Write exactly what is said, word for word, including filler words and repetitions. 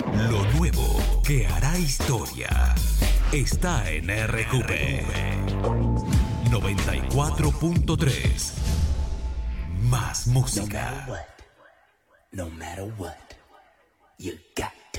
Lo nuevo que hará historia está en R Q P noventa y cuatro punto tres. Más música. No matter what, no matter what, you got